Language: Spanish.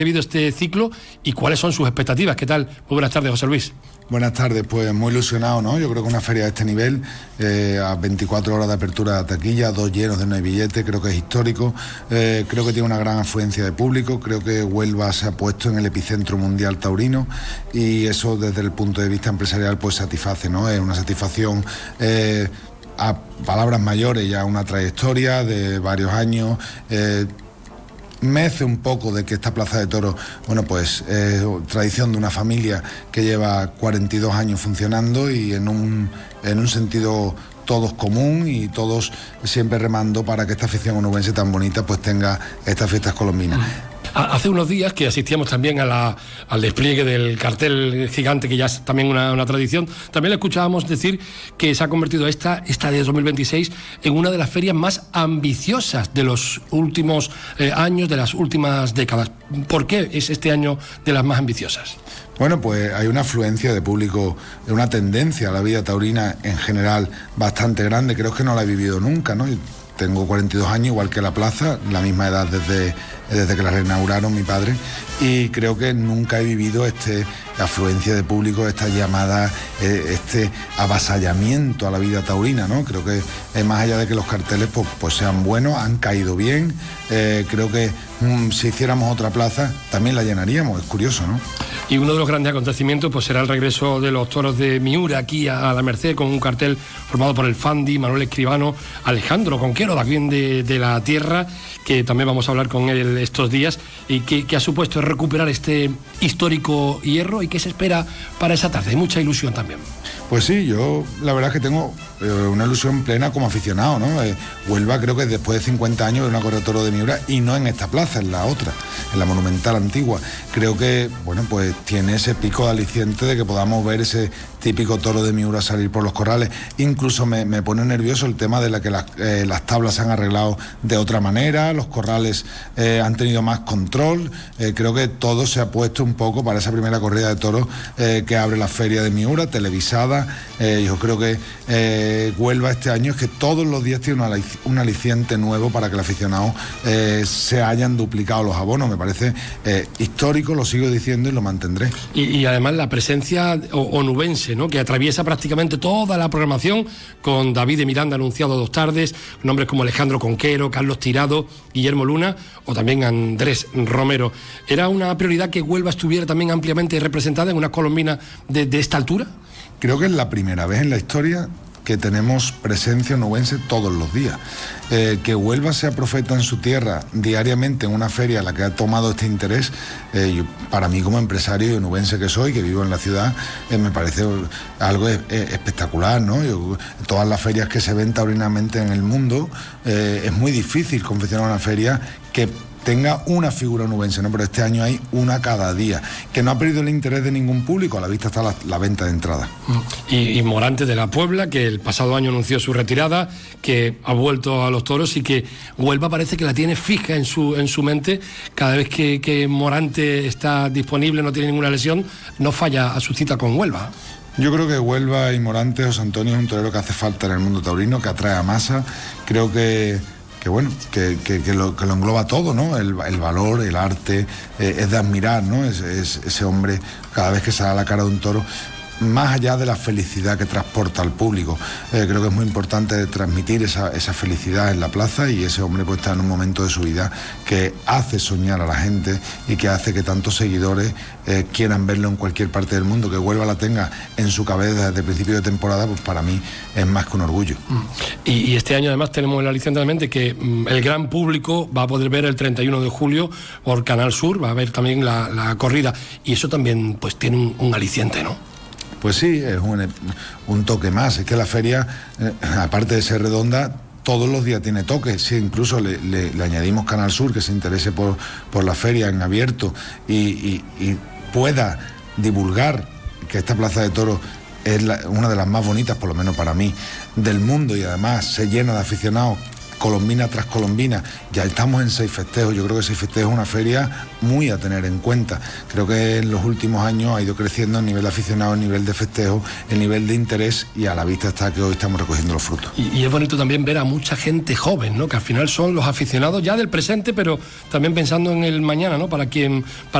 vivido este ciclo y cuáles son sus expectativas. ¿Qué tal? Muy buenas tardes, José Luis. Buenas tardes, pues muy ilusionado, ¿no? Yo creo que una feria de este nivel, a 24 horas de apertura de taquilla, 2 llenos de no hay billete, creo que es histórico, creo que tiene una gran afluencia de público, creo que Huelva se ha puesto en el epicentro mundial taurino y eso desde el punto de vista empresarial pues satisface, ¿no? Es una satisfacción a palabras mayores, ya una trayectoria de varios años, mece un poco de que esta plaza de toros, bueno, pues tradición de una familia que lleva 42 años funcionando y en un sentido todos común y todos siempre remando para que esta afición onubense tan bonita pues tenga estas fiestas colombinas. Hace unos días que asistíamos también al despliegue del cartel gigante, que ya es también una tradición, también le escuchábamos decir que se ha convertido esta de 2026 en una de las ferias más ambiciosas de los últimos años, de las últimas décadas. ¿Por qué es este año de las más ambiciosas? Bueno, pues hay una afluencia de público, una tendencia a la vida taurina en general bastante grande, creo que no la he vivido nunca, ¿no? Tengo 42 años, igual que la plaza, la misma edad desde que la reinauguraron mi padre, y creo que nunca he vivido afluencia de público, esta llamada, este avasallamiento a la vida taurina, ¿no? Creo que más allá de que los carteles pues sean buenos, han caído bien, creo que si hiciéramos otra plaza también la llenaríamos, es curioso, ¿no? Y uno de los grandes acontecimientos pues será el regreso de los toros de Miura aquí a la Merced, con un cartel formado por el Fandi, Manuel Escribano, Alejandro Conquero, también de la tierra, que también vamos a hablar con él estos días, y que ha supuesto recuperar este histórico hierro. ¿Y qué se espera para esa tarde? Hay mucha ilusión también. Pues sí, yo la verdad es que tengo una ilusión plena como aficionado, ¿no? Huelva creo que después de 50 años de una corrida de toros de Miura, y no en esta plaza, en la otra, en la Monumental antigua. Creo que, bueno, pues tiene ese pico de aliciente de que podamos ver ese típico toro de Miura salir por los corrales. Incluso me pone nervioso el tema de la que las tablas se han arreglado de otra manera, los corrales han tenido más control. Creo que todo se ha puesto un poco para esa primera corrida de toros que abre la feria de Miura, televisada. Yo creo que Huelva este año es que todos los días tiene un aliciente nuevo para que el aficionado se hayan duplicado los abonos. Me parece histórico, lo sigo diciendo y lo mantendré. Y además la presencia onubense, ¿no?, que atraviesa prácticamente toda la programación, con David de Miranda anunciado 2 tardes, nombres como Alejandro Conquero, Carlos Tirado, Guillermo Luna o también Andrés Romero. ¿Era una prioridad que Huelva estuviera también ampliamente representada en una colombina de esta altura? Creo que es la primera vez en la historia que tenemos presencia onubense todos los días. Que Huelva sea profeta en su tierra diariamente en una feria a la que ha tomado este interés, para mí como empresario y onubense que soy, que vivo en la ciudad, me parece algo espectacular, ¿no? Todas las ferias que se ven taurinamente en el mundo, es muy difícil confeccionar una feria que tenga una figura onubense, ¿no? Pero este año hay una cada día, que no ha perdido el interés de ningún público. A la vista está la venta de entrada. Y Morante de la Puebla, que el pasado año anunció su retirada, que ha vuelto a los toros y que Huelva parece que la tiene fija en su mente. Cada vez que Morante está disponible, no tiene ninguna lesión, no falla a su cita con Huelva. Yo creo que Huelva y Morante, José Antonio, es un torero que hace falta en el mundo taurino, que atrae a masa. Creo que bueno, que lo engloba todo, ¿no? El valor, el arte, es de admirar, ¿no? Es ese hombre, cada vez que sale a la cara de un toro, más allá de la felicidad que transporta al público. Creo que es muy importante transmitir esa felicidad en la plaza, y ese hombre pues está en un momento de su vida que hace soñar a la gente y que hace que tantos seguidores quieran verlo en cualquier parte del mundo. Que Huelva la tenga en su cabeza desde el principio de temporada, pues para mí es más que un orgullo. Y este año además tenemos el aliciente también de que el gran público va a poder ver el 31 de julio por Canal Sur, va a ver también la corrida, y eso también pues tiene un aliciente, ¿no? Pues sí, es un toque más. Es que la feria, aparte de ser redonda, todos los días tiene toques. Si incluso le añadimos Canal Sur, que se interese por la feria en abierto y pueda divulgar que esta plaza de toros es una de las más bonitas, por lo menos para mí, del mundo, y además se llena de aficionados colombina tras colombina. Ya estamos en 6 festejos. Yo creo que 6 festejos es una feria muy a tener en cuenta. Creo que en los últimos años ha ido creciendo el nivel de aficionados, el nivel de festejos, el nivel de interés, y a la vista está que hoy estamos recogiendo los frutos. Y es bonito también ver a mucha gente joven, ¿no? Que al final son los aficionados ya del presente, pero también pensando en el mañana, ¿no? Para